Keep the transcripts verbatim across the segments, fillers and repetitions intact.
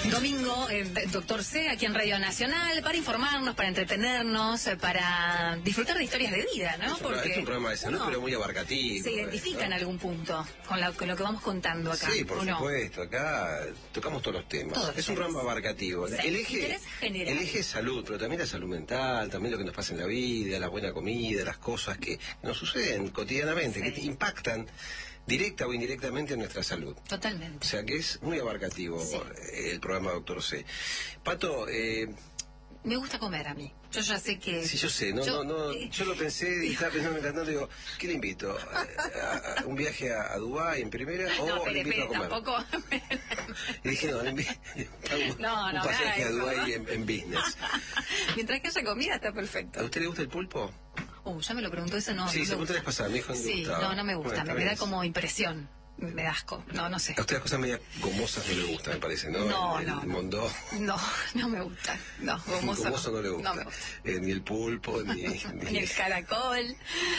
Domingo, eh, Doctor C, aquí en Radio Nacional, para informarnos, para entretenernos, eh, para disfrutar de historias de vida, ¿no? Es un, Porque es un programa de salud, no, pero muy abarcativo. se identifica ¿no? en algún punto con, la, con lo que vamos contando acá. Sí, por ¿o no? supuesto, acá tocamos todos los temas. Todos los es un temas. programa abarcativo. Sí, El eje, interés general. el eje es salud, pero también la salud mental, también lo que nos pasa en la vida, la buena comida, las cosas que nos suceden cotidianamente, Sí. que impactan directa o indirectamente en nuestra salud. Totalmente. O sea que es muy abarcativo Sí. el programa Doctor C. Pato, eh, Me gusta comer a mí. Yo ya sé que... sí, yo sé, no, yo, no, no, eh, yo lo pensé y estaba pensando mientras tanto, digo, ¿qué le invito? ¿A, a un viaje a, a Dubái en primera o No, le espere, invito espere, a comer? tampoco... Y dije, no, le invito un, No, no, un pasaje haga a eso, Dubái ¿no? en, en business. Mientras que haya comida está ¿A perfecto. usted le gusta el pulpo? Uh, ya me lo preguntó eso, no, Sí, no se me preguntó la gusta. vez pasada, me dijo que no le Sí, gustaba. no, no me gusta, Bueno, me, está me da bien. como impresión, me da asco, no, no sé. A usted las cosas medio gomosas no le gustan, me parece, ¿no? No, el, no, el no. mondó. No, no me gusta, no, gomoso, Gomoso no le gusta. No me gusta. Eh, ni el pulpo, ni, Ni ni el caracol.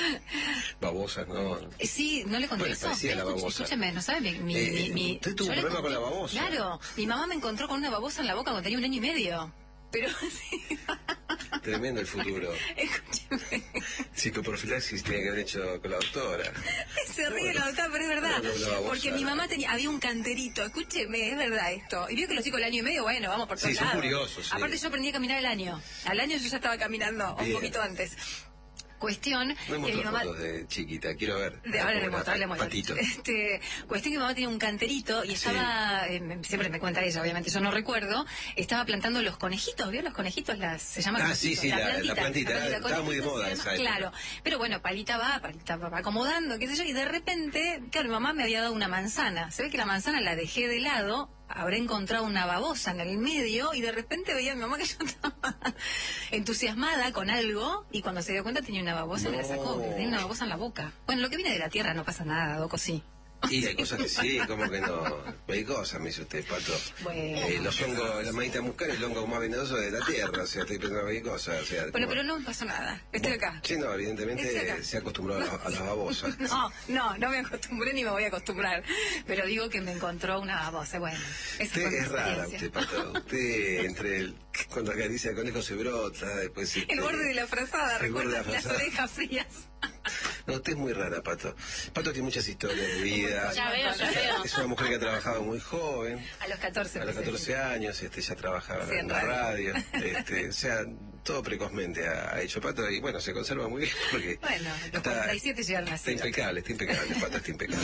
babosas, no. Eh, Sí, no le conté Bueno, eso. parecía la Escuche- babosa. Escúcheme, ¿no sabe? Mi, mi, Eh, mi, mi- usted tuvo yo un le problema con conté- la babosa. Claro, mi mamá me encontró con una babosa en la boca cuando tenía un año y medio. Pero sí, Tremendo el futuro. escúcheme. Psicoprofilaxis tenía que haber hecho con la doctora. Se ríe la doctora, pero es verdad. No, no, no, babosa. Porque mi mamá tenía, había un canterito, escúcheme, es verdad esto. Y vio que los chicos del año y medio, bueno, vamos por todos Sí, son lados. curiosos, sí. Aparte yo aprendí a caminar al año. Al año yo ya estaba caminando un Bien. poquito antes. Cuestión No me que mi mostró mamá... fotos de chiquita, quiero ver. De, ahora le Como muestro, la- le muestro. Patito. Este, cuestión que mi mamá tenía un canterito y estaba, eh, siempre me cuenta ella, obviamente yo no recuerdo, estaba plantando los conejitos, ¿vio los conejitos? Las, se llama Ah, conejitos, sí, sí, la- la plantita, estaba conejitos muy de se moda llama, esa época. claro, pero bueno, palita va, palita va acomodando, qué sé yo, y de repente, claro, mi mamá me había dado una manzana, se ve que la manzana la dejé de lado, habré encontrado una babosa en el medio y de repente veía a mi mamá que yo estaba entusiasmada con algo y cuando se dio cuenta tenía una babosa y me la sacó, No. tenía una babosa en la boca. Bueno, lo que viene de la tierra no pasa nada, Doco, sí. Y hay cosas que sí, como que no. Hay cosas, me dice usted, Pato. Bueno. Eh, los hongos, la manita muscal es el hongo más venenoso de la tierra, o sea, estoy pensando en cosas. O sea, Bueno, como- pero no me pasó nada. Estoy acá. Sí, no, Estoy evidentemente acá. se acostumbró a, la- a las babosas. No, no, no me acostumbré ni me voy a acostumbrar. Pero digo que me encontró una babosa. Bueno, esa fue Usted mi es rara, experiencia. usted, Pato. Usted, entre el. Cuando acaricia el conejo se brota, después. El este, borde de la frazada, el borde de recuerda la las frazada. orejas frías. No, usted es muy rara, Pato. Pato tiene muchas historias de vida. Ya veo, ya veo. Es una mujer que ha trabajado muy joven. A los catorce. A los empecé, catorce años, este, ya trabajaba Sí, en en la radio. radio, este, o sea, todo precozmente ha, ha hecho Pato y bueno, se conserva muy bien porque Bueno, los cuarenta y siete llegaron está así. impecable, está impecable, Pato está impecable.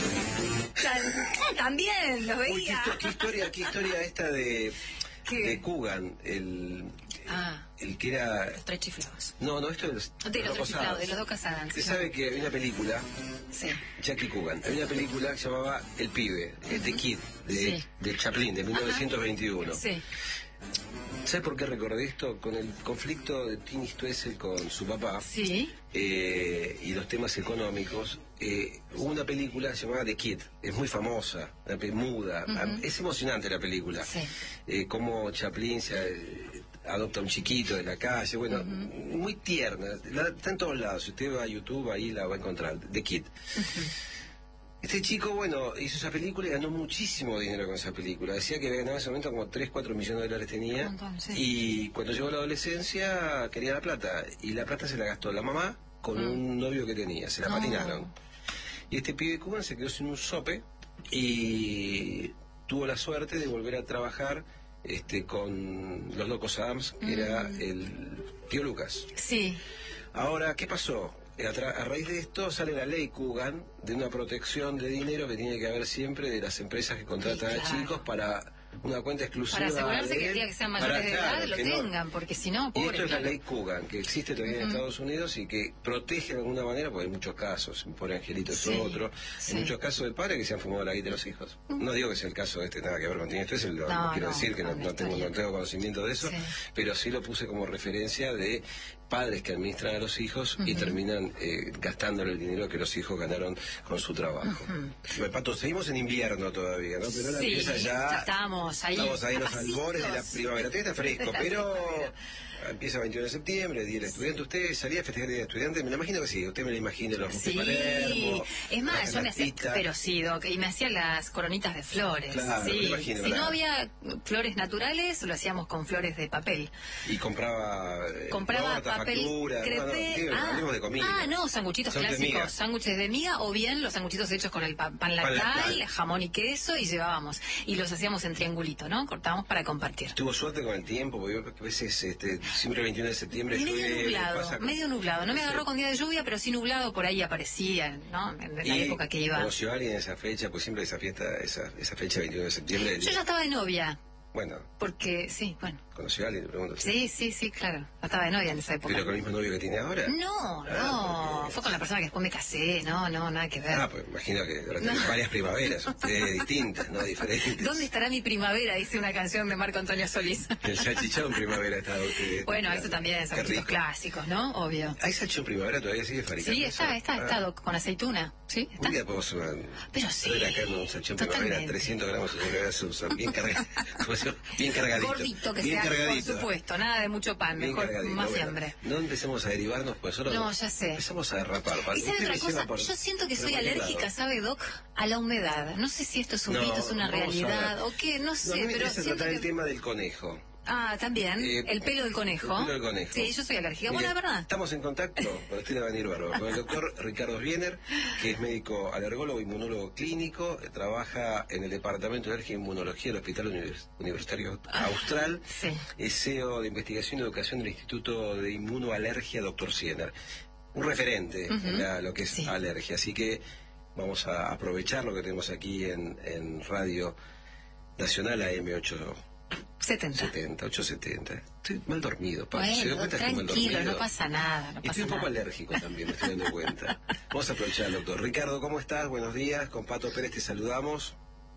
Tan- También los Uy, qué, veía. histo- qué historia, qué historia esta de, ¿Qué? de Coogan, el, Ah, el que era... los tres chiflados. No, no, esto de los, De los tres dos chiflados, Adams. de los dos casadas. Usted sabe que hay una película, Sí. Jackie Coogan, hay una película que se llamaba El Pibe, eh, The Kid, de, Sí. de Chaplin, de mil novecientos veintiuno. Sí. ¿Sabe por qué recordé esto? Con el conflicto de Tini Stoessel con su papá Sí. eh, y los temas económicos, eh, hubo una película llamada The Kid, es muy famosa, una pe- muda, Ujú. es emocionante la película, Sí. eh, cómo Chaplin se eh, adopta a un chiquito de la calle, bueno, muy tierna, la- está en todos lados, si usted va a YouTube ahí la va a encontrar, The Kid. Este chico, bueno, hizo esa película y ganó muchísimo dinero con esa película. Decía que ganaba en ese momento como tres, cuatro millones de dólares tenía. Un montón, sí. Y cuando llegó a la adolescencia quería la plata. Y la plata se la gastó la mamá con Mm. un novio que tenía. Se la No. patinaron. Y este pibe cubano se quedó sin un sope y tuvo la suerte de volver a trabajar este, con los Locos Adams, que era Mm. el tío Lucas. Sí. Ahora, ¿qué pasó? A, tra- a raíz de esto sale la ley Coogan de una protección de dinero que tiene que haber siempre de las empresas que contratan Sí, a claro. chicos para una cuenta exclusiva. Para asegurarse de que el él, día que sean para- mayores de edad claro, lo que no- tengan, porque si no, Y pobre. esto es la claro. ley Coogan, que existe todavía en Ujú. Estados Unidos y que protege de alguna manera, porque hay muchos casos, por Angelito es Sí, otro, sí. hay muchos casos de padres que se han fumado la guita de los hijos. No digo que sea el caso de este, nada que ver con Tini Stoessel, lo No, quiero no, decir que no, no, no tengo, historia. no tengo conocimiento de eso, Sí. pero sí lo puse como referencia de padres que administran a los hijos uh-huh. y terminan eh, gastando el dinero que los hijos ganaron con su trabajo. Uh-huh. Pato, seguimos en invierno todavía, ¿no? Pero la sí, empieza ya... ya estamos ahí. Estamos ahí en los albores de la primavera. Todavía está fresco, pero... Empieza el veintiuno de septiembre, Día del Estudiante. ¿Usted salía a festejar el Día del Estudiante? Me lo imagino que sí. Usted me lo imagina, los sí. Palermo. Es más, yo me hacía... Pero sí, Doc, y me hacía las coronitas de flores. Claro, sí. me imagino. Si la... no había flores naturales, lo hacíamos con flores de papel. Y compraba... Eh, compraba nota, papel factura, crepé. No, no, ah, hablemos de comida. Ah, no, sanguchitos clásicos. Sándwiches de miga o bien los sanguchitos hechos con el pan, pan lactal, jamón y queso y llevábamos. Y los hacíamos en triangulito, ¿no? Cortábamos para compartir. Tuvo suerte con el tiempo, porque a veces este, siempre el veintiuno de septiembre medio llueve, nublado, con... medio nublado. No me agarró con día de lluvia, pero sí nublado, por ahí aparecía, ¿no? En la y época que iba. ¿Conoció a alguien en esa fecha? Pues siempre esa fiesta, esa, esa fecha veintiuno de septiembre. Yo ya estaba de novia. Bueno. Porque, sí, bueno. ¿Conoció a alguien? Pregunto. Sí, sí, sí, claro. No estaba de novia en esa época. ¿Pero con el mismo novio que tiene ahora? No, ah, no. Porque... Fue con la persona que después me casé. No, no, nada que ver. Ah, pues imagino que durante no. varias primaveras, ustedes distintas, ¿no? Diferentes. ¿Dónde estará mi primavera? Dice una canción de Marco Antonio Solís. El salchichón primavera está usted. Bueno, eso también son los clásicos, ¿no? Obvio. ¿Hay salchichón primavera todavía sigue fabricando? Sí, está, está, está, Doc, con aceituna. Sí, está. Un día podemos una... Pero sí. Ver acá un salchichón primavera, trescientos gramos de bien cargado. Bien cargadito. Gordito que bien sea, cargadito. por supuesto, nada de mucho pan, bien mejor, cargadito. más Bueno, siempre. No empecemos a derivarnos, pues solo no, ya sé. empezamos a derrapar. ¿Y sabe otra cosa? Por, yo siento que soy alérgica, lado. ¿Sabe, Doc? A la humedad. No sé si esto es un no, mito, es una realidad, o qué, no sé, no, me pero siento tratar que... el tema del conejo. Ah, también, eh, el pelo del conejo. El pelo del conejo. Sí, yo soy alérgica. Mire, bueno, la verdad. Estamos en contacto, para usted le va a venir bárbaro, con el doctor Ricardo Viener, que es médico alergólogo, inmunólogo clínico, trabaja en el Departamento de Alergia e Inmunología del Hospital Univers Universitario ah, Austral, sí. Es C E O de Investigación y Educación del Instituto de Inmunoalergia, doctor Siener. Un referente uh-huh. en la, lo que es sí. alergia, así que vamos a aprovechar lo que tenemos aquí en, en Radio Nacional A M ocho setenta. ochocientos setenta. Estoy mal dormido, Pablo. Bueno, ¿Se dio cuenta tranquilo, que estoy mal dormido? No pasa nada. No y pasa estoy un poco nada. alérgico también, me estoy dando cuenta. Vamos a aprovechar al doctor. Ricardo, ¿cómo estás? Buenos días. Con Pato Pérez te saludamos.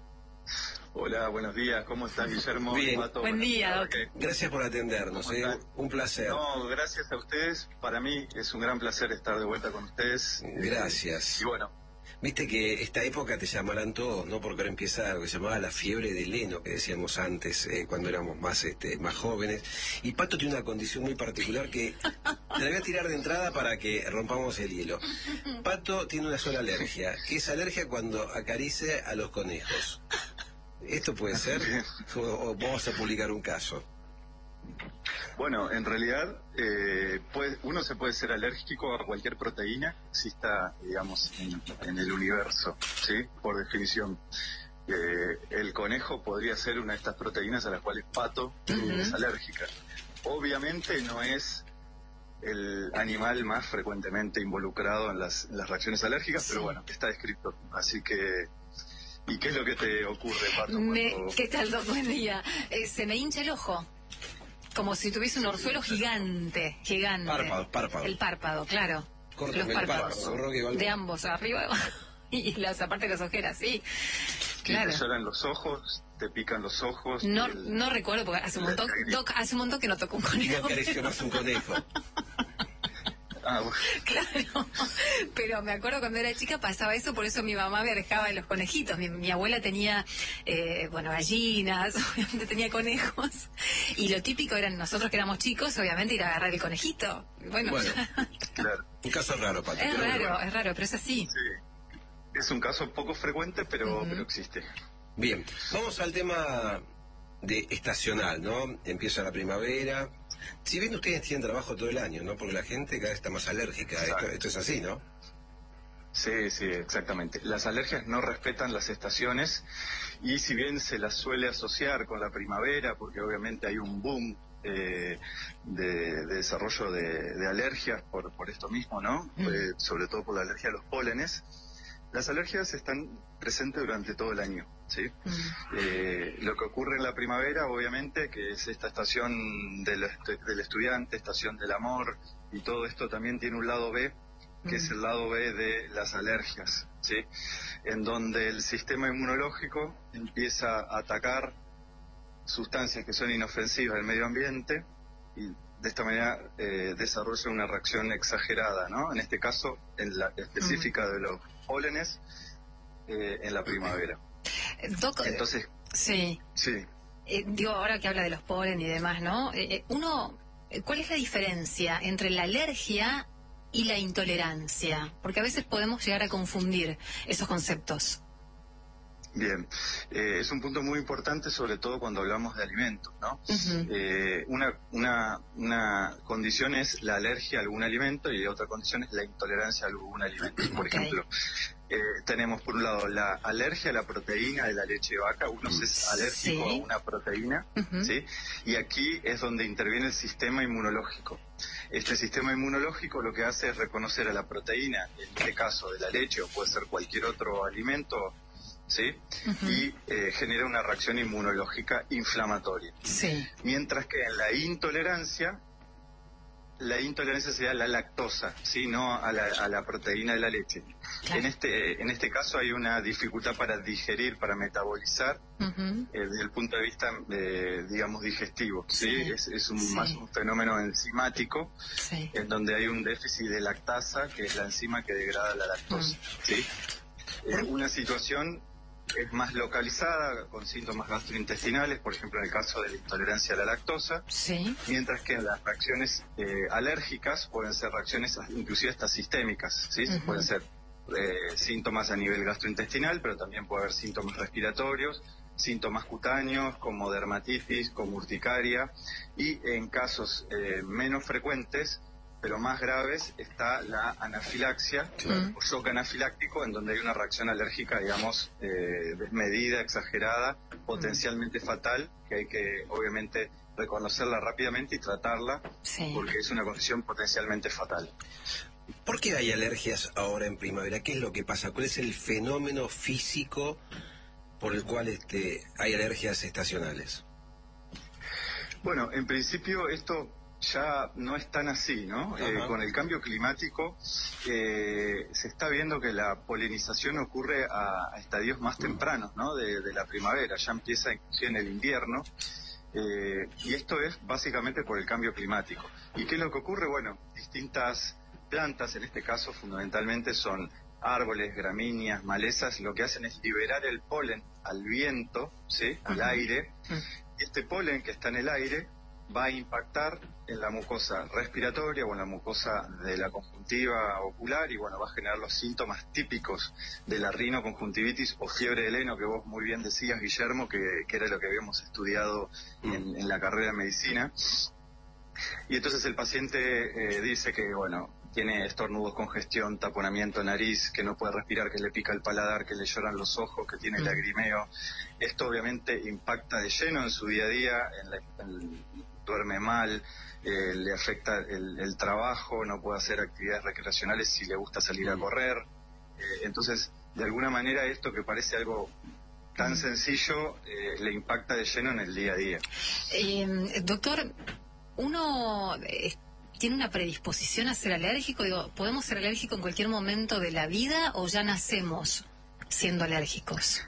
Hola, buenos días. ¿Cómo estás, Guillermo? Bien. Pato, Buen día, doctor. Gracias por atendernos. ¿eh? Un placer. No, gracias a ustedes. Para mí es un gran placer estar de vuelta con ustedes. Gracias. Y bueno. Viste que esta época te llamarán todos, ¿no? Porque ahora empieza lo que se llamaba la fiebre del heno, que decíamos antes, eh, cuando éramos más este, más jóvenes. Y Pato tiene una condición muy particular que te la voy a tirar de entrada para que rompamos el hielo. Pato tiene una sola alergia, que es alergia cuando acaricia a los conejos. ¿Esto puede ser? ¿O, o vamos a publicar un caso? Bueno, en realidad eh, puede, uno se puede ser alérgico a cualquier proteína que exista, digamos, en, en el universo, ¿sí? Por definición. Eh, el conejo podría ser una de estas proteínas a las cuales Pato uh-huh. es alérgica. Obviamente no es el animal más frecuentemente involucrado en las, en las reacciones alérgicas, sí. Pero bueno, está descrito. Así que... ¿Y qué es lo que te ocurre, Pato? Me, cuando... ¿Qué tal, Doc? Buen día. Eh, se me hincha el ojo. Como si tuviese un orzuelo gigante, gigante. Párpado, párpado. El párpado, claro. Corto, los párpados. Párpado, de ambos, arriba y abajo. Y las aparte de las ojeras, sí. Claro. ¿Te lloran los ojos? ¿Te pican los ojos? No, el... no recuerdo, porque hace un montón, Doc, hace un montón que no toco un conejo. No acaricio más un conejo. Ah, bueno. Claro, pero me acuerdo cuando era chica pasaba eso, por eso mi mamá me alejaba de los conejitos. Mi, mi abuela tenía, eh, bueno, gallinas, obviamente tenía conejos, y lo típico eran nosotros que éramos chicos, obviamente ir a agarrar el conejito. Bueno, bueno claro. Un caso raro, Pati. Es raro, bueno. es raro, pero es así. Sí, es un caso poco frecuente, pero, uh-huh. pero existe. Bien, vamos al tema de estacional, ¿no? Empieza la primavera. Si bien ustedes tienen trabajo todo el año, ¿no? Porque la gente cada vez está más alérgica. Esto, esto es así, ¿no? Sí, sí, exactamente. Las alergias no respetan las estaciones y si bien se las suele asociar con la primavera, porque obviamente hay un boom eh, de, de desarrollo de, de alergias por, por esto mismo, ¿no? Mm. Eh, sobre todo por la alergia a los pólenes. Las alergias están presentes durante todo el año, ¿sí? Mm. Eh, lo que ocurre en la primavera, obviamente, que es esta estación del, del estudiante, estación del amor, y todo esto también tiene un lado B, que mm. es el lado B de las alergias, ¿sí? En donde el sistema inmunológico empieza a atacar sustancias que son inofensivas del medio ambiente y de esta manera eh, desarrolla una reacción exagerada, ¿no? En este caso, en la específica de los pólenes, eh, en la primavera. Doc, Entonces, sí. sí. Eh, digo, ahora que habla de los polen y demás, ¿no? Eh, eh, uno, eh, ¿cuál es la diferencia entre la alergia y la intolerancia? Porque a veces podemos llegar a confundir esos conceptos. Bien, eh, es un punto muy importante, sobre todo cuando hablamos de alimentos, ¿no? Uh-huh. eh, una, una, una condición es la alergia a algún alimento y otra condición es la intolerancia a algún alimento. Por okay. ejemplo, eh, tenemos por un lado la alergia a la proteína de la leche de vaca, uno es alérgico ¿Sí? a una proteína, uh-huh. ¿sí? Y aquí es donde interviene el sistema inmunológico. Este sistema inmunológico lo que hace es reconocer a la proteína, en este caso de la leche o puede ser cualquier otro alimento, ¿sí? Uh-huh. Y eh, genera una reacción inmunológica inflamatoria. Sí. Mientras que en la intolerancia, la intolerancia sería la lactosa, ¿sí? No a la, a la proteína de la leche. Claro. En este en este caso hay una dificultad para digerir, para metabolizar, uh-huh. eh, desde el punto de vista, eh, digamos, digestivo, ¿sí? sí. Es, es un, sí. más un fenómeno enzimático, sí. en donde hay un déficit de lactasa, que es la enzima que degrada la lactosa, uh-huh. ¿sí? Eh, una situación es más localizada, con síntomas gastrointestinales, por ejemplo en el caso de la intolerancia a la lactosa, sí. mientras que las reacciones eh, alérgicas pueden ser reacciones inclusive hasta sistémicas, ¿sí? Uh-huh. Pueden ser eh, síntomas a nivel gastrointestinal, pero también puede haber síntomas respiratorios, síntomas cutáneos como dermatitis, como urticaria, y en casos eh, menos frecuentes, pero más graves, está la anafilaxia, claro. o shock anafiláctico, en donde hay una reacción alérgica, digamos, eh, desmedida, exagerada, potencialmente fatal, que hay que, obviamente, reconocerla rápidamente y tratarla, sí. porque es una condición potencialmente fatal. ¿Por qué hay alergias ahora en primavera? ¿Qué es lo que pasa? ¿Cuál es el fenómeno físico por el cual este, hay alergias estacionales? Bueno, en principio esto ya no es tan así, ¿no? Eh, con el cambio climático eh, se está viendo que la polinización ocurre a, a estadios más tempranos, ¿no? De, de la primavera, ya empieza en el invierno, eh, y esto es básicamente por el cambio climático. ¿Y qué es lo que ocurre? Bueno, distintas plantas, en este caso fundamentalmente son árboles, gramíneas, malezas, lo que hacen es liberar el polen al viento, ¿sí? Al aire, y este polen que está en el aire va a impactar en la mucosa respiratoria o en la mucosa de la conjuntiva ocular y bueno, va a generar los síntomas típicos de la rinoconjuntivitis o fiebre del heno, que vos muy bien decías, Guillermo, que, que era lo que habíamos estudiado en, en la carrera de medicina. Y entonces el paciente eh, dice que, bueno, tiene estornudos, congestión, taponamiento de nariz, que no puede respirar, que le pica el paladar, que le lloran los ojos, que tiene lagrimeo. Esto obviamente impacta de lleno en su día a día, en la, en, duerme mal, eh, le afecta el, el trabajo, no puede hacer actividades recreacionales si le gusta salir a correr. Eh, entonces, de alguna manera esto que parece algo tan sencillo, eh, le impacta de lleno en el día a día. Eh, doctor, uno eh, tiene una predisposición a ser alérgico. Digo, ¿podemos ser alérgicos en cualquier momento de la vida o ya nacemos siendo alérgicos?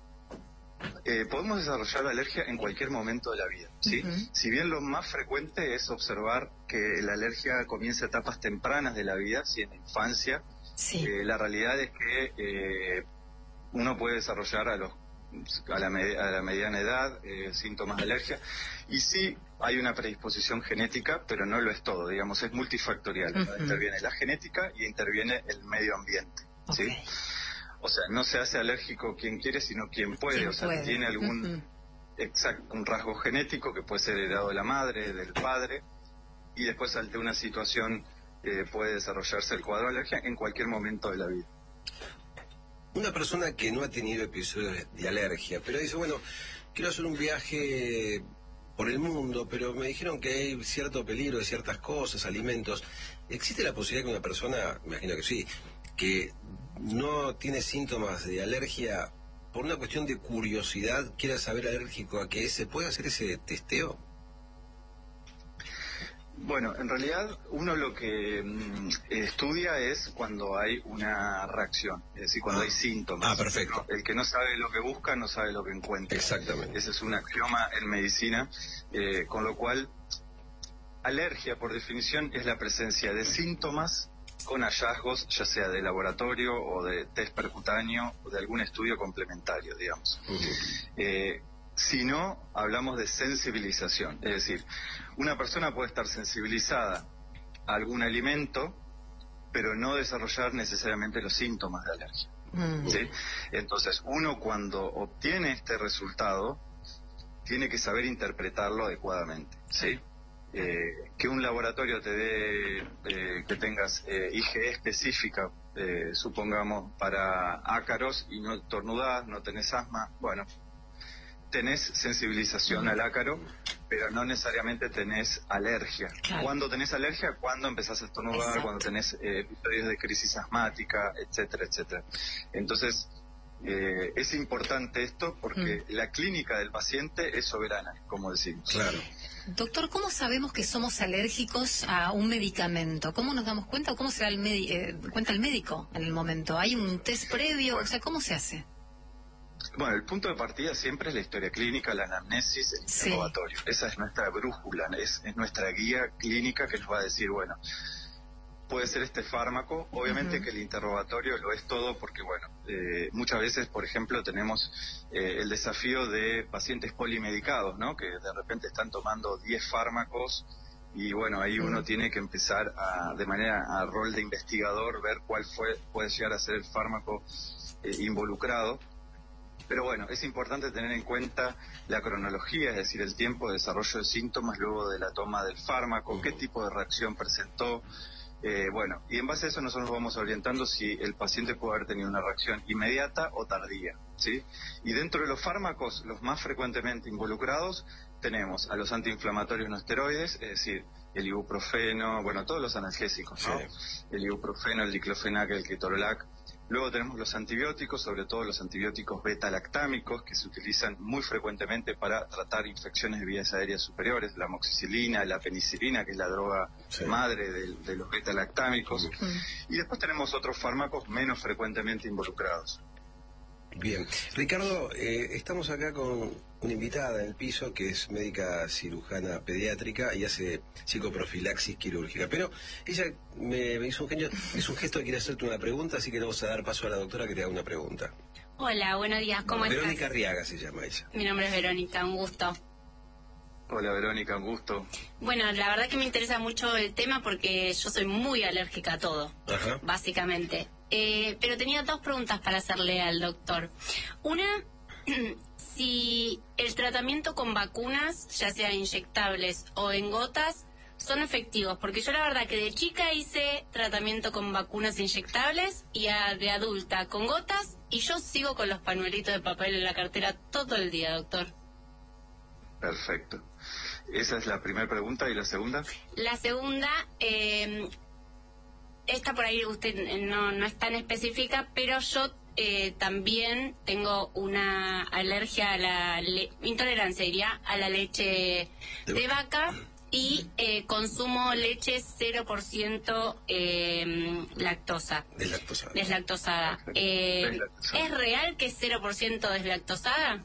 Eh, podemos desarrollar alergia en cualquier momento de la vida, ¿sí? Uh-huh. Si bien lo más frecuente es observar que la alergia comienza a etapas tempranas de la vida, ¿sí? En la infancia, sí. eh, la realidad es que eh, uno puede desarrollar a los a la, med- a la mediana edad eh, síntomas de alergia, y sí hay una predisposición genética, pero no lo es todo, digamos, es multifactorial. Uh-huh. Interviene la genética y interviene el medio ambiente, ¿sí? Okay. O sea, no se hace alérgico quien quiere, sino quien puede. ¿Quien o sea, puede? Tiene algún uh-huh. exacto, un rasgo genético que puede ser heredado de la madre, del padre, y después ante una situación eh, puede desarrollarse el cuadro de alergia en cualquier momento de la vida. Una persona que no ha tenido episodios de alergia, pero dice, bueno, quiero hacer un viaje por el mundo, pero me dijeron que hay cierto peligro de ciertas cosas, alimentos. ¿Existe la posibilidad que una persona, me imagino que sí, que no tiene síntomas de alergia, por una cuestión de curiosidad, quiera saber alérgico a qué, se puede hacer ese testeo? Bueno, en realidad uno lo que mm, estudia es cuando hay una reacción, es decir, cuando ah. hay síntomas. Ah, perfecto. El que no sabe lo que busca no sabe lo que encuentra. Exactamente. Ese es un axioma en medicina, eh, con lo cual alergia, por definición, es la presencia de síntomas con hallazgos, ya sea de laboratorio o de test percutáneo o de algún estudio complementario, digamos. Uh-huh. Eh, si no, hablamos de sensibilización. Es decir, una persona puede estar sensibilizada a algún alimento, pero no desarrollar necesariamente los síntomas de alergia. Uh-huh. ¿Sí? Entonces, uno cuando obtiene este resultado, tiene que saber interpretarlo adecuadamente, ¿sí? Eh, que un laboratorio te dé, eh, que tengas eh, I G E específica, eh, supongamos, para ácaros y no estornudás, no tenés asma, bueno, tenés sensibilización mm. al ácaro, pero no necesariamente tenés alergia. Claro. ¿Cuándo tenés alergia? Cuando empezás a estornudar, Exacto. cuando tenés eh, episodios de crisis asmática, etcétera, etcétera. Entonces, Eh, es importante esto porque mm. la clínica del paciente es soberana, como decimos. Claro. Doctor, ¿cómo sabemos que somos alérgicos a un medicamento? ¿Cómo nos damos cuenta o cómo se da el medi- eh, cuenta el médico en el momento? ¿Hay un test previo? Bueno, o sea, ¿cómo se hace? Bueno, el punto de partida siempre es la historia clínica, la anamnesis, el interrogatorio. Sí. Esa es nuestra brújula, es, es nuestra guía clínica que nos va a decir, bueno, puede ser este fármaco, obviamente uh-huh. que el interrogatorio lo es todo porque, bueno, eh, muchas veces, por ejemplo, tenemos eh, el desafío de pacientes polimedicados, ¿no? Que de repente están tomando diez fármacos y, bueno, ahí uh-huh. uno tiene que empezar a, de manera a rol de investigador, ver cuál fue puede llegar a ser el fármaco eh, involucrado. Pero bueno, es importante tener en cuenta la cronología, es decir, el tiempo de desarrollo de síntomas luego de la toma del fármaco, uh-huh. qué tipo de reacción presentó. Eh, bueno, y en base a eso nosotros vamos orientando si el paciente puede haber tenido una reacción inmediata o tardía, ¿sí? Y dentro de los fármacos, los más frecuentemente involucrados, tenemos a los antiinflamatorios no esteroides, es decir, el ibuprofeno, bueno, todos los analgésicos, ¿no? Sí. El ibuprofeno, el diclofenac, el ketorolac. Luego tenemos los antibióticos, sobre todo los antibióticos beta-lactámicos, que se utilizan muy frecuentemente para tratar infecciones de vías aéreas superiores, la amoxicilina, la penicilina, que es la droga sí. madre de, de los beta-lactámicos. Uh-huh. Y después tenemos otros fármacos menos frecuentemente involucrados. Bien. Ricardo, eh, estamos acá con una invitada en el piso que es médica cirujana pediátrica y hace psicoprofilaxis quirúrgica. Pero ella me, me hizo un genio, es un gesto de quiere hacerte una pregunta, así que le vamos a dar paso a la doctora que te haga una pregunta. Hola, buenos días, ¿cómo estás? Verónica Arriaga se llama ella. Mi nombre es Verónica, un gusto. Hola Verónica, un gusto. Bueno, la verdad que me interesa mucho el tema porque yo soy muy alérgica a todo, Ajá. básicamente. Eh, pero tenía dos preguntas para hacerle al doctor. Una, si el tratamiento con vacunas, ya sea inyectables o en gotas, son efectivos, porque yo la verdad que de chica hice tratamiento con vacunas inyectables y a, de adulta con gotas, y yo sigo con los pañuelitos de papel en la cartera todo el día, doctor. Perfecto. Esa es la primera pregunta. ¿Y la segunda? La segunda, eh, esta por ahí usted no, no es tan específica, pero yo eh, también tengo una alergia a la le- intolerancia, diría, a la leche de vaca y eh, consumo leche cero por ciento eh, lactosa. Deslactosada. Deslactosada. Eh, Deslactosada. ¿Es real que es cero por ciento deslactosada?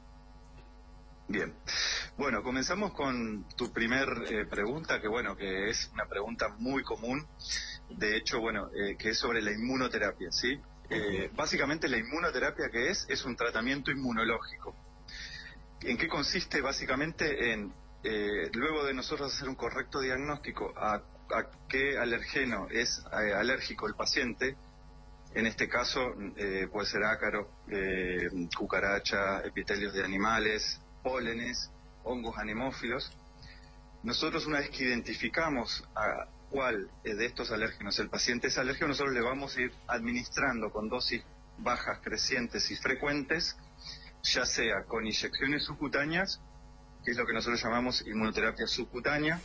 Bien. Bueno, comenzamos con tu primer eh, pregunta, que bueno, que es una pregunta muy común. De hecho, bueno, eh, que es sobre la inmunoterapia, ¿sí? Eh, básicamente la inmunoterapia que es, es un tratamiento inmunológico. ¿En qué consiste? Básicamente en, eh, luego de nosotros hacer un correcto diagnóstico a, a qué alergeno es eh, alérgico el paciente, en este caso eh, puede ser ácaro, eh, cucaracha, epitelios de animales, pólenes, hongos anemófilos. Nosotros, una vez que identificamos a cuál de estos alérgenos el paciente es alérgico, nosotros le vamos a ir administrando con dosis bajas, crecientes y frecuentes, ya sea con inyecciones subcutáneas, que es lo que nosotros llamamos inmunoterapia subcutánea,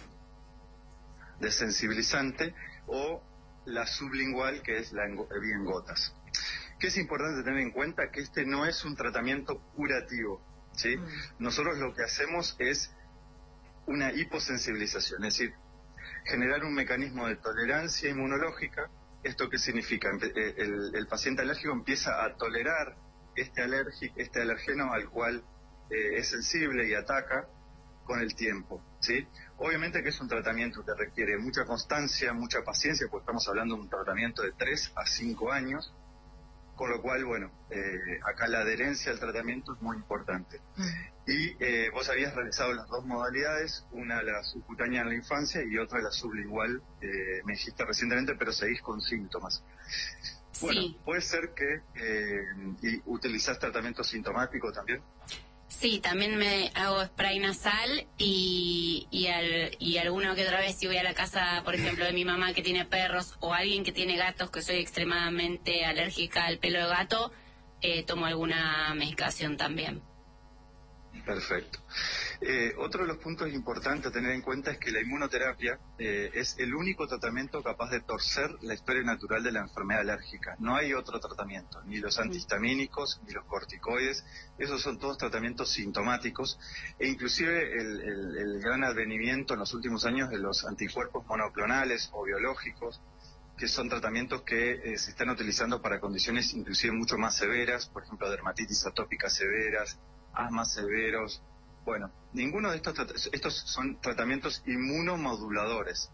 desensibilizante, o la sublingual, que es la en, vía en gotas. Que es importante tener en cuenta que este no es un tratamiento curativo, ¿sí? Mm. Nosotros lo que hacemos es una hiposensibilización, es decir, generar un mecanismo de tolerancia inmunológica. ¿Esto qué significa? El, el paciente alérgico empieza a tolerar este, alergi, este alergeno al cual eh, es sensible y ataca, con el tiempo, ¿sí? Obviamente que es un tratamiento que requiere mucha constancia, mucha paciencia, porque estamos hablando de un tratamiento de tres a cinco años, con lo cual, bueno, eh, acá la adherencia al tratamiento es muy importante. Mm. Y eh, vos habías realizado las dos modalidades, una la subcutánea en la infancia y otra la sublingual, eh, me dijiste recientemente, pero seguís con síntomas. Bueno, sí. Puede ser que eh, y utilizás tratamiento sintomático también. Sí, también me hago spray nasal y, y, al, y alguna que otra vez si voy a la casa, por ejemplo, de mi mamá que tiene perros o alguien que tiene gatos, que soy extremadamente alérgica al pelo de gato, eh, tomo alguna medicación también. Perfecto. Eh, otro de los puntos importantes a tener en cuenta es que la inmunoterapia eh, es el único tratamiento capaz de torcer la historia natural de la enfermedad alérgica. No hay otro tratamiento, ni los antihistamínicos, ni los corticoides, esos son todos tratamientos sintomáticos, e inclusive el, el, el gran advenimiento en los últimos años de los anticuerpos monoclonales o biológicos, que son tratamientos que eh, se están utilizando para condiciones inclusive mucho más severas, por ejemplo dermatitis atópicas severas, asmas severos. Bueno, ninguno de estos estos son tratamientos inmunomoduladores,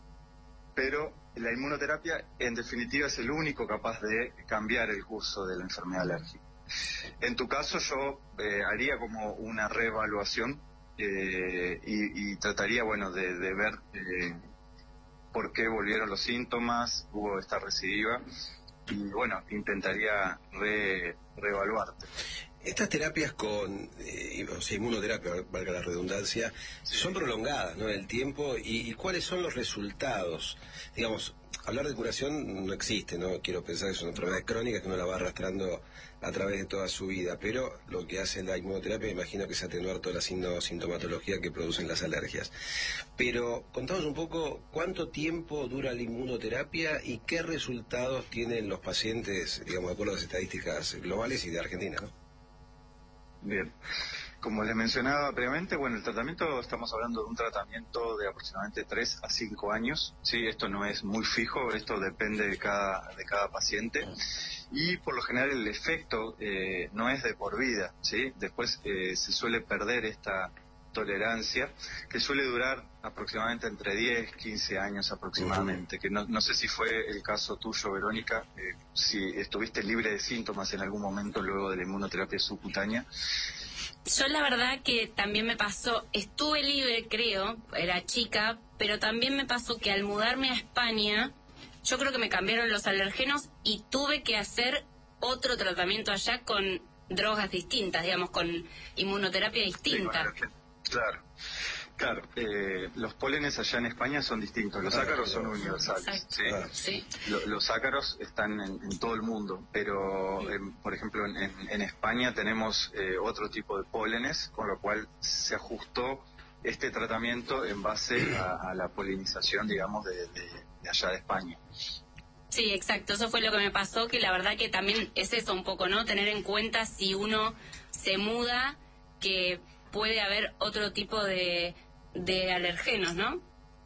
pero la inmunoterapia en definitiva es el único capaz de cambiar el curso de la enfermedad alérgica. En tu caso yo eh, haría como una reevaluación eh, y, y trataría, bueno, de, de ver eh, por qué volvieron los síntomas, hubo esta recidiva y bueno, intentaría re, reevaluarte. Estas terapias con, eh, o sea, inmunoterapia, valga la redundancia, son prolongadas, ¿no?, en el tiempo, y, y ¿cuáles son los resultados? Digamos, hablar de curación no existe, ¿no? Quiero pensar que es una enfermedad crónica que uno la va arrastrando a través de toda su vida, pero lo que hace la inmunoterapia, me imagino que es atenuar toda la sintomatología que producen las alergias. Pero contanos un poco cuánto tiempo dura la inmunoterapia y qué resultados tienen los pacientes, digamos, de acuerdo a las estadísticas globales y de Argentina, ¿no? Bien, como les mencionaba previamente, bueno, el tratamiento, estamos hablando de un tratamiento de aproximadamente tres a cinco años, sí, esto no es muy fijo, esto depende de cada, de cada paciente, y por lo general el efecto eh, no es de por vida, sí, después eh, se suele perder esta tolerancia, que suele durar aproximadamente entre diez, quince años aproximadamente, uh-huh. que no, no sé si fue el caso tuyo, Verónica, eh, si estuviste libre de síntomas en algún momento luego de la inmunoterapia subcutánea. Yo la verdad que también me pasó, estuve libre creo, era chica, pero también me pasó que al mudarme a España, yo creo que me cambiaron los alergenos y tuve que hacer otro tratamiento allá con drogas distintas, digamos, con inmunoterapia distinta. Sí, bueno, claro, claro. Eh, los pólenes allá en España son distintos. Los ácaros son universales. ¿sí? Sí. Lo, los ácaros están en, en todo el mundo, pero, sí. eh, por ejemplo, en, en, en España tenemos eh, otro tipo de pólenes, con lo cual se ajustó este tratamiento en base a, a la polinización, digamos, de, de, de allá de España. Sí, exacto. Eso fue lo que me pasó, que la verdad que también es eso un poco, ¿no? Tener en cuenta si uno se muda, que puede haber otro tipo de, de alergenos, ¿no?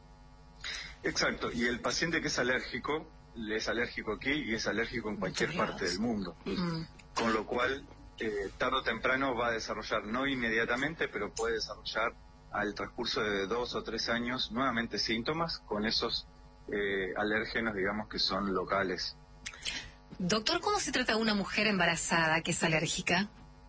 Exacto, y el paciente que es alérgico, le es alérgico aquí y es alérgico en cualquier parte del mundo. Uh-huh. Con lo cual, eh, tarde o temprano va a desarrollar, no inmediatamente, pero puede desarrollar al transcurso de dos o tres años nuevamente síntomas con esos eh, alérgenos, digamos, que son locales. Doctor, ¿cómo se trata a una mujer embarazada que es alérgica?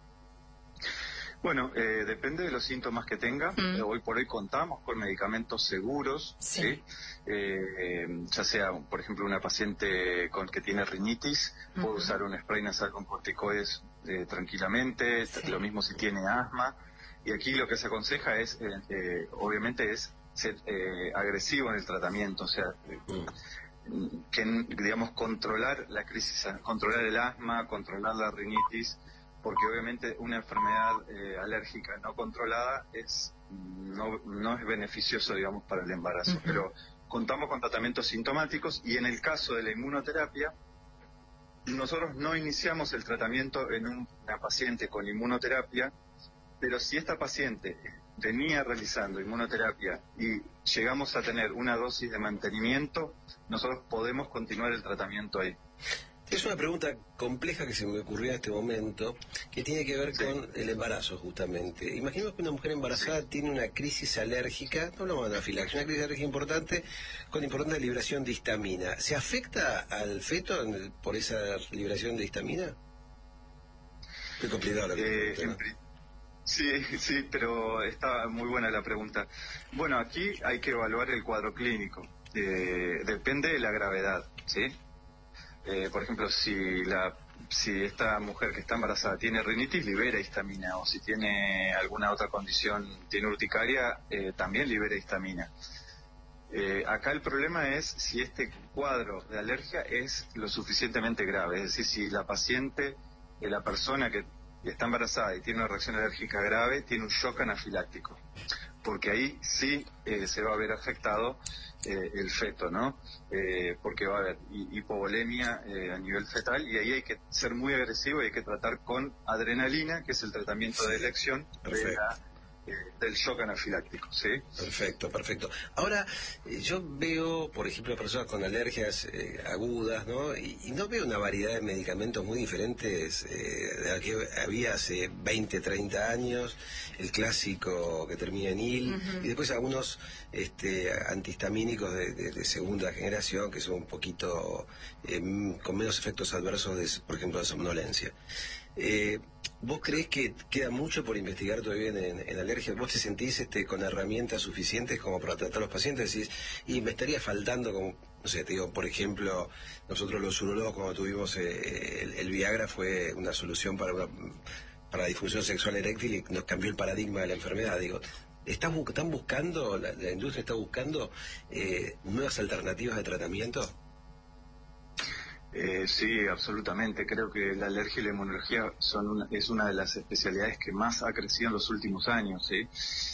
Bueno, eh, depende de los síntomas que tenga. Mm. Eh, hoy por hoy contamos con medicamentos seguros, sí. ¿sí? Eh, ya sea, por ejemplo, una paciente con que tiene rinitis, uh-huh. puede usar un spray nasal con corticoides eh, tranquilamente, sí. Lo mismo si tiene asma. Y aquí lo que se aconseja es, eh, eh, obviamente, es ser eh, agresivo en el tratamiento, o sea, uh-huh. que, digamos, controlar la crisis, controlar el asma, controlar la rinitis, porque obviamente una enfermedad eh, alérgica no controlada es no, no es beneficioso, digamos, para el embarazo. Uh-huh. Pero contamos con tratamientos sintomáticos y en el caso de la inmunoterapia, nosotros no iniciamos el tratamiento en un, una paciente con inmunoterapia, pero si esta paciente venía realizando inmunoterapia y llegamos a tener una dosis de mantenimiento, nosotros podemos continuar el tratamiento ahí. Es una pregunta compleja que se me ocurrió en este momento, que tiene que ver sí. con el embarazo, justamente. Imaginemos que una mujer embarazada sí. tiene una crisis alérgica, no hablamos de anafilaxia, una crisis alérgica importante, con importante liberación de histamina. ¿Se afecta al feto en el, por esa liberación de histamina? Qué complicado la pregunta, eh, ¿no? Sí, sí, pero está muy buena la pregunta. Bueno, aquí hay que evaluar el cuadro clínico. Eh, depende de la gravedad, ¿sí? Eh, por ejemplo, si la si esta mujer que está embarazada tiene rinitis, libera histamina, o si tiene alguna otra condición, tiene urticaria, eh, también libera histamina. Eh, acá el problema es si este cuadro de alergia es lo suficientemente grave, es decir, si la paciente, eh, la persona que está embarazada y tiene una reacción alérgica grave, tiene un shock anafiláctico, porque ahí sí eh, se va a ver afectado eh, el feto, ¿no? Eh, porque va a haber hipovolemia eh, a nivel fetal, y ahí hay que ser muy agresivo y hay que tratar con adrenalina, que es el tratamiento de elección de la, eh, del shock anafiláctico, ¿sí? Perfecto, perfecto. Ahora, eh, yo veo, por ejemplo, personas con alergias eh, agudas, ¿no? Y, y no veo una variedad de medicamentos muy diferentes eh, de la que había hace veinte, treinta años, el clásico que termina en il, uh-huh. y después algunos este, antihistamínicos de, de, de segunda generación que son un poquito eh, con menos efectos adversos, de, por ejemplo, de somnolencia. Eh, ¿Vos creés que queda mucho por investigar todavía en, en, en alergia? ¿Vos te sentís este, con herramientas suficientes como para tratar a los pacientes? Decís, y me estaría faltando, como, no sé, te digo, por ejemplo, nosotros los urologos cuando tuvimos eh, el, el Viagra fue una solución para una, para la disfunción sexual eréctil y nos cambió el paradigma de la enfermedad. Digo, ¿están, están buscando, la, la industria está buscando eh, nuevas alternativas de tratamiento? Eh, sí, absolutamente. Creo que la alergia y la inmunología son una, es una de las especialidades que más ha crecido en los últimos años, ¿sí?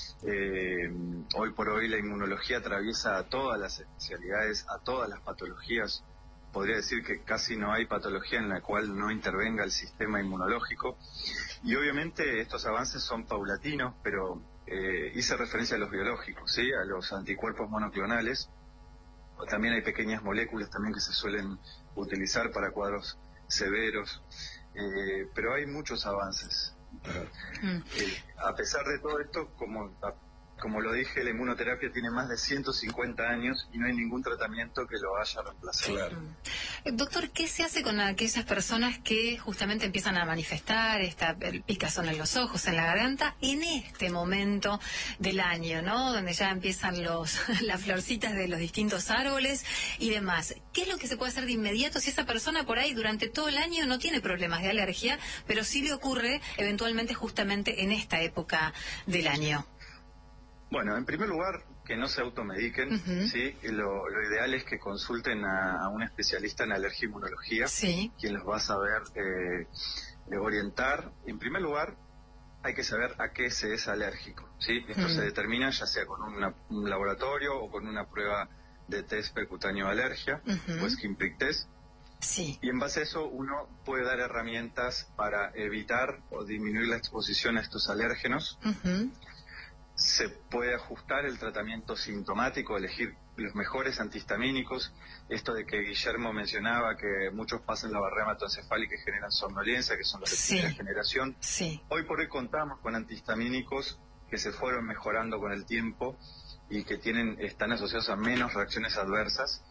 Eh, hoy por hoy la inmunología atraviesa a todas las especialidades, a todas las patologías. Podría decir que casi no hay patología en la cual no intervenga el sistema inmunológico. Y obviamente estos avances son paulatinos, pero eh, hice referencia a los biológicos, ¿sí? A los anticuerpos monoclonales. También hay pequeñas moléculas también que se suelen utilizar para cuadros severos, eh, pero hay muchos avances. Uh-huh. Eh, a pesar de todo esto, como, como lo dije, la inmunoterapia tiene más de ciento cincuenta años y no hay ningún tratamiento que lo haya reemplazado. Claro. Uh-huh. Doctor, ¿qué se hace con aquellas personas que justamente empiezan a manifestar esta, el picazón en los ojos, en la garganta, en este momento del año, ¿no? Donde ya empiezan los las florcitas de los distintos árboles y demás. ¿Qué es lo que se puede hacer de inmediato si esa persona por ahí durante todo el año no tiene problemas de alergia, pero sí le ocurre eventualmente justamente en esta época del año? Bueno, en primer lugar, que no se automediquen, uh-huh. ¿sí? Lo, lo ideal es que consulten a, a un especialista en alergia e inmunología, sí. quien los va a saber eh, orientar. En primer lugar, hay que saber a qué se es alérgico, ¿sí? Esto uh-huh. se determina ya sea con una, un laboratorio o con una prueba de test percutáneo de alergia, uh-huh. o skin prick test. Sí. Y en base a eso uno puede dar herramientas para evitar o disminuir la exposición a estos alérgenos. Uh-huh. Se puede ajustar el tratamiento sintomático, elegir los mejores antihistamínicos. Esto de que Guillermo mencionaba que muchos pasan la barrera hematoencefálica y generan somnolencia, que son los de sí. primera generación. Sí. Hoy por hoy contamos con antihistamínicos que se fueron mejorando con el tiempo y que tienen están asociados a menos reacciones adversas.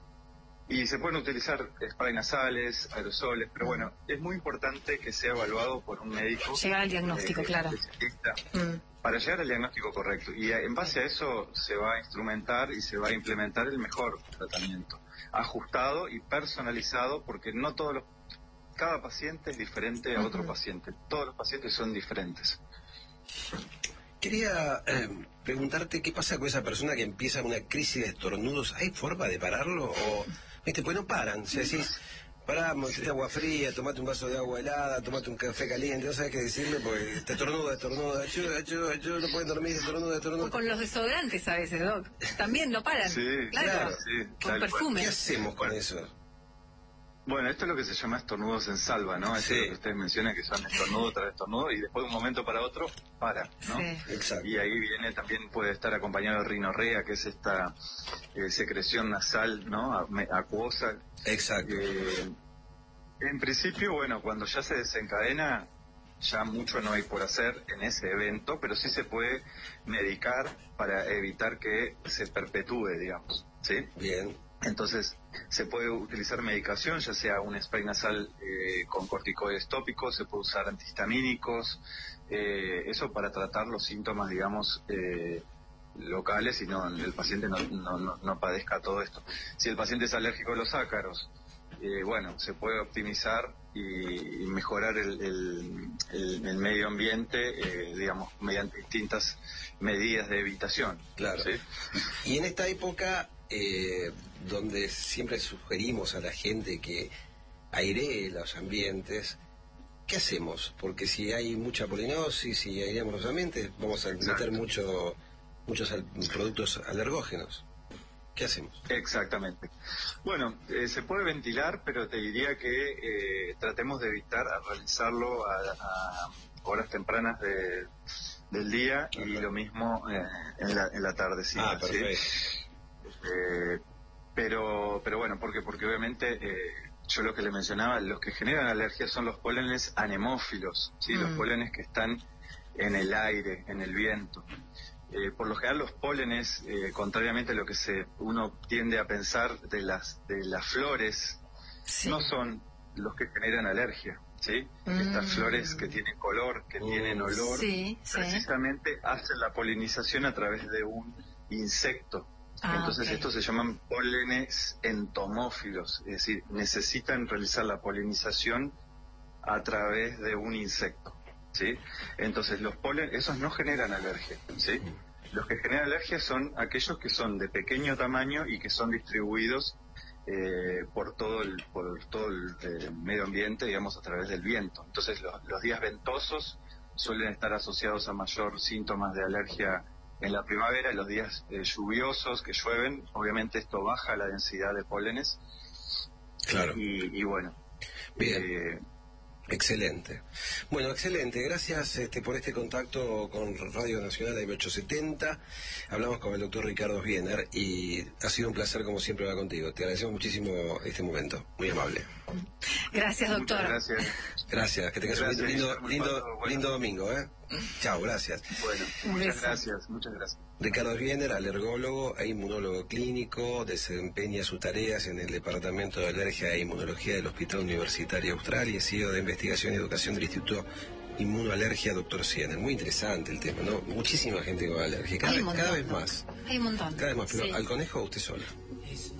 Y se pueden utilizar spray nasales, aerosoles, pero bueno, es muy importante que sea evaluado por un médico. Llegar al diagnóstico, eh, claro. Mm. Para llegar al diagnóstico correcto. Y en base a eso se va a instrumentar y se va a implementar el mejor tratamiento, ajustado y personalizado, porque no todos los... Cada paciente es diferente a uh-huh. otro paciente. Todos los pacientes son diferentes. Quería eh, preguntarte qué pasa con esa persona que empieza una crisis de estornudos. ¿Hay forma de pararlo? O, ¿viste? Pues no paran. O sea, decís, pará, metete agua fría, tomate un vaso de agua helada, tomate un café caliente, no sabes qué decirle porque te estornuda, estornuda, achú, achú, achú, no pueden dormir, estornuda, estornuda. O con los desodorantes a veces, Doc. También no paran. Sí, claro. claro sí, con claro. perfume. ¿Qué hacemos con eso? Bueno, esto es lo que se llama estornudos en salva, ¿no? Sí. Esto es lo que ustedes mencionan, que son estornudo tras estornudo, y después de un momento para otro, para, ¿no? Sí. Exacto. Y ahí viene, también puede estar acompañado de rinorrea, que es esta eh, secreción nasal, ¿no? Acuosa. Exacto. Eh, En principio, bueno, cuando ya se desencadena, ya mucho no hay por hacer en ese evento, pero sí se puede medicar para evitar que se perpetúe, digamos, ¿sí? Bien. Entonces, se puede utilizar medicación, ya sea un spray nasal eh, con corticoides tópicos, se puede usar antihistamínicos, eh, eso para tratar los síntomas, digamos, eh, locales y no el paciente no, no, no, no padezca todo esto. Si el paciente es alérgico a los ácaros, eh, bueno, se puede optimizar y, y mejorar el, el, el, el medio ambiente, eh, digamos, mediante distintas medidas de evitación. Claro. ¿Sí? Y en esta época, eh, donde siempre sugerimos a la gente que airee los ambientes, ¿qué hacemos? Porque si hay mucha polinosis y aireamos los ambientes, vamos a Exacto. meter mucho, muchos al, productos alergógenos. ¿Qué hacemos? Exactamente. Bueno, eh, se puede ventilar, pero te diría que eh, tratemos de evitar a realizarlo a, a horas tempranas de, del día y Ajá. lo mismo eh, en la, en la tardecita. Ah, perfecto. ¿Sí? Eh, pero, pero bueno, ¿por qué? Porque obviamente eh, yo lo que le mencionaba, los que generan alergia son los pólenes anemófilos, ¿sí? Mm. Los pólenes que están en el aire, en el viento. Eh, por lo general los pólenes, eh, contrariamente a lo que se uno tiende a pensar de las de las flores, sí. no son los que generan alergia, ¿sí? Mm. Estas flores que tienen color, que mm. tienen olor, sí, precisamente sí. hacen la polinización a través de un insecto. Ah, Entonces okay. estos se llaman pólenes entomófilos, es decir, necesitan realizar la polinización a través de un insecto. ¿Sí? Entonces los polen, esos no generan alergia, ¿sí? Los que generan alergia son aquellos que son de pequeño tamaño y que son distribuidos eh, por todo el por todo el eh, medio ambiente, digamos, a través del viento. Entonces los, los días ventosos suelen estar asociados a mayor síntomas de alergia en la primavera, y los días eh, lluviosos que llueven, obviamente esto baja la densidad de pólenes. Claro. Y, y bueno. Bien. Eh, Excelente. Bueno, excelente. Gracias este, por este contacto con Radio Nacional A M ochocientos setenta. Hablamos con el doctor Ricardo Sbiener y ha sido un placer, como siempre, hablar contigo. Te agradecemos muchísimo este momento. Muy amable. Gracias, doctor. Muchas gracias. Gracias. Que tengas gracias, un lindo, lindo, bueno. lindo domingo, ¿eh? Chao, gracias. Bueno, muchas gracias. Muchas gracias. Ricardo Sbiener, alergólogo e inmunólogo clínico, desempeña sus tareas en el Departamento de Alergia e Inmunología del Hospital Universitario Austral y es C E O de Investigación y Educación del Instituto Inmunoalergia, doctor Sbiener. Muy interesante el tema, ¿no? Muchísima gente con alergia, cada, vez, cada vez más. Hay un montón. Cada vez más, pero sí. al conejo usted sola.